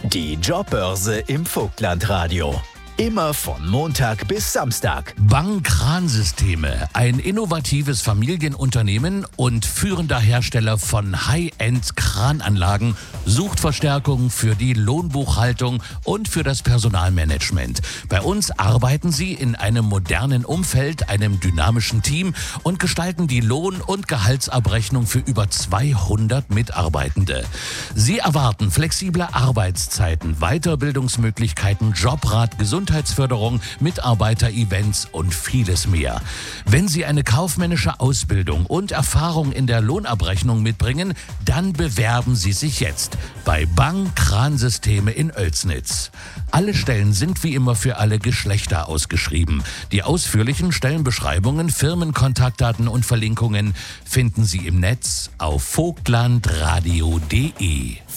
Die Jobbörse im Vogtlandradio. Immer von Montag bis Samstag. Bang Kransysteme, ein innovatives Familienunternehmen und führender Hersteller von High-End-Krananlagen, sucht Verstärkung für die Lohnbuchhaltung und für das Personalmanagement. Bei uns arbeiten sie in einem modernen Umfeld, einem dynamischen Team und gestalten die Lohn- und Gehaltsabrechnung für über 200 Mitarbeitende. Sie erwarten flexible Arbeitszeiten, Weiterbildungsmöglichkeiten, Jobrat, Gesundheitsförderung, Mitarbeiter-Events und vieles mehr. Wenn Sie eine kaufmännische Ausbildung und Erfahrung in der Lohnabrechnung mitbringen, dann bewerben Sie sich jetzt bei Bang Kransysteme in Oelsnitz. Alle Stellen sind wie immer für alle Geschlechter ausgeschrieben. Die ausführlichen Stellenbeschreibungen, Firmenkontaktdaten und Verlinkungen finden Sie im Netz auf vogtlandradio.de.